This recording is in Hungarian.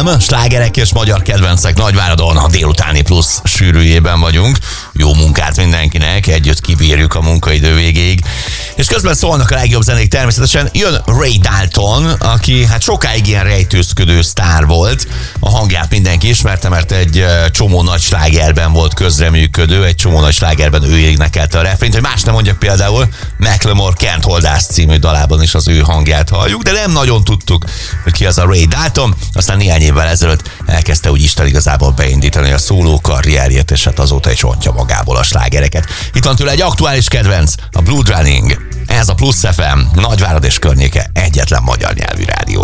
FM, slágerek és magyar kedvencek Nagyváradon, a délutáni plusz sűrűjében vagyunk. Jó munkát mindenkinek, együtt kibírjuk a munkaidő végéig. És közben szólnak a legjobb zenék természetesen. Jön Ray Dalton, aki hát sokáig ilyen rejtőzködő sztár volt. A hangját mindenki ismerte, mert egy csomó nagy slágerben volt közreműködő, egy csomó nagy slágerben ő énekelte a refrént, hogy más nem mondjak, például Macklemore Can't Hold Us című dalában is az ő hangját halljuk, de nem nagyon tudtuk, hogy ki az a Ray Dalton. Aztán néhány évvel ezelőtt elkezdte úgy Isten igazából beindítani a szóló karrierjét, és hát azóta is rontja magából a slágereket. Itt van tőle egy aktuális kedvenc, a Blood Running. Ez a Plusz FM, Nagyvárad és környéke egyetlen magyar nyelvű rádió.